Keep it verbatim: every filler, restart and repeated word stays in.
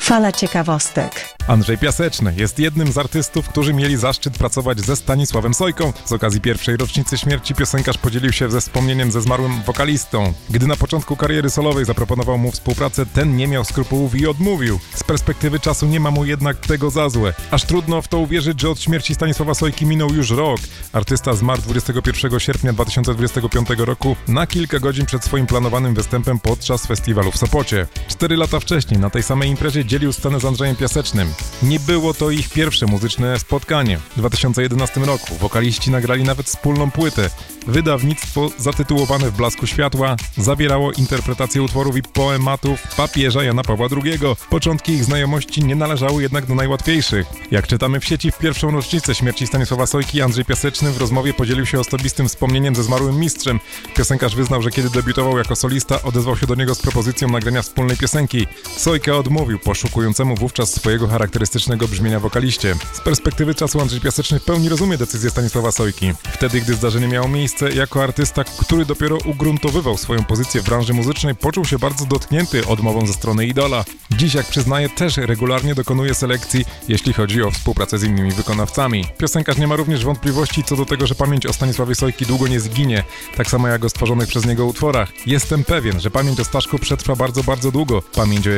Fala ciekawostek. Andrzej Piaseczny jest jednym z artystów, którzy mieli zaszczyt pracować ze Stanisławem Sojką. Z okazji pierwszej rocznicy śmierci piosenkarz podzielił się ze wspomnieniem ze zmarłym wokalistą. Gdy na początku kariery solowej zaproponował mu współpracę, ten nie miał skrupułów i odmówił. Z perspektywy czasu nie ma mu jednak tego za złe. Aż trudno w to uwierzyć, że od śmierci Stanisława Sojki minął już rok. Artysta zmarł dwudziestego pierwszego sierpnia dwa tysiące dwudziestego piątego roku na kilka godzin przed swoim planowanym występem podczas festiwalu w Sopocie. Cztery lata wcześniej na tej samej imprezie dzielił scenę z Andrzejem Piasecznym. Nie było to ich pierwsze muzyczne spotkanie. W dwa tysiące jedenastym roku wokaliści nagrali nawet wspólną płytę. Wydawnictwo zatytułowane W blasku światła zawierało interpretację utworów i poematów papieża Jana Pawła drugiego. Początki ich znajomości nie należały jednak do najłatwiejszych. Jak czytamy w sieci, w pierwszą rocznicę śmierci Stanisława Sojki Andrzej Piaseczny w rozmowie podzielił się osobistym wspomnieniem ze zmarłym mistrzem. Piosenkarz wyznał, że kiedy debiutował jako solista, odezwał się do niego z propozycją nagrania wspólnej piosenki. Sojka odmówił poszukującemu wówczas swojego charakterystycznego brzmienia wokaliście. Z perspektywy czasu Andrzej Piaseczny w pełni rozumie decyzję Stanisława Sojki. Wtedy, gdy zdarzenie miało miejsce, jako artysta, który dopiero ugruntowywał swoją pozycję w branży muzycznej, poczuł się bardzo dotknięty odmową ze strony idola. Dziś, jak przyznaje, też regularnie dokonuje selekcji, jeśli chodzi o współpracę z innymi wykonawcami. Piosenkarz nie ma również wątpliwości co do tego, że pamięć o Stanisławie Sojki długo nie zginie, tak samo jak o stworzonych przez niego utworach. Jestem pewien, że pamięć o Staszku przetrwa bardzo, bardzo długo. Pamięć o